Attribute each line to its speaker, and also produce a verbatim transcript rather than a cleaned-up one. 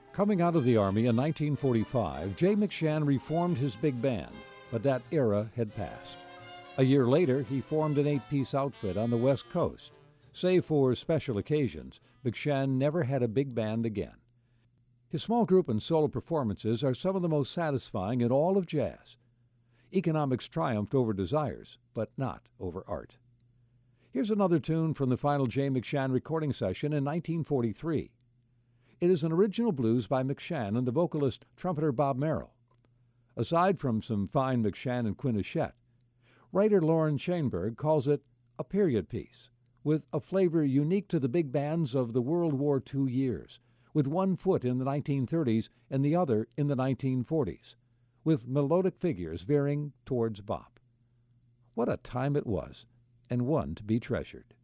Speaker 1: Coming out of the Army in nineteen forty-five, Jay McShann reformed his big band, but that era had passed. A year later, he formed an eight-piece outfit on the West Coast. Save for special occasions, McShann never had a big band again. His small group and solo performances are some of the most satisfying in all of jazz. Economics triumphed over desires, but not over art. Here's another tune from the final Jay McShann recording session in nineteen forty-three. It is an original blues by McShann and the vocalist trumpeter Bob Merrill. Aside from some fine McShann and quintessette, writer Lauren Chainberg calls it a period piece, with a flavor unique to the big bands of the World War Two years, with one foot in the nineteen thirties and the other in the nineteen forties, with melodic figures veering towards bop. What a time it was, and one to be treasured.